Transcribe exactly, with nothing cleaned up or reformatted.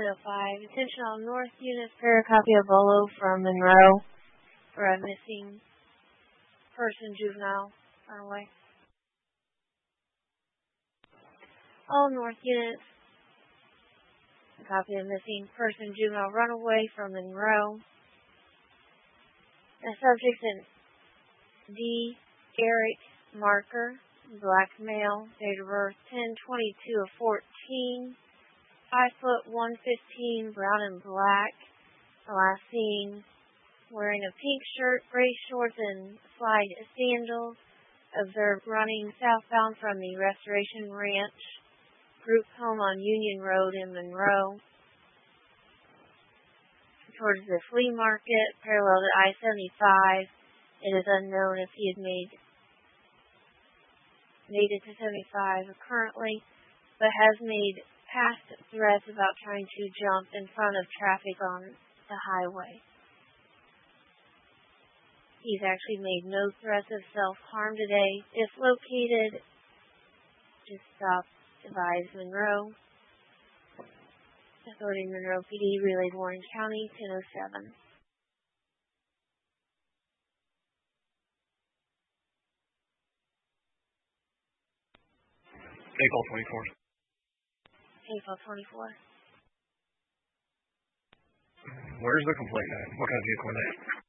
oh five. Attention all North units, pair a copy of Bolo from Monroe for a missing person, juvenile, runaway. All North units, a copy of missing person, juvenile, runaway from Monroe. The subject is D. Eric Marker, black male, date of birth ten twenty-two of fourteen, five foot one fifteen, brown and black. Last seen wearing a pink shirt, gray shorts, and slide sandals. Observed running southbound from the Restoration Ranch group home on Union Road in Monroe towards the flea market, parallel to I seventy-five. It is unknown if he had made made it to seventy-five currently, but has made past threats about trying to jump in front of traffic on the highway. He's actually made no threats of self-harm today. If located, just stop, advise Monroe. Authority Monroe P D relayed Warren County, ten oh seven. April twenty-fourth. April twenty-fourth. Where's the complaint at? What kind of vehicle are they?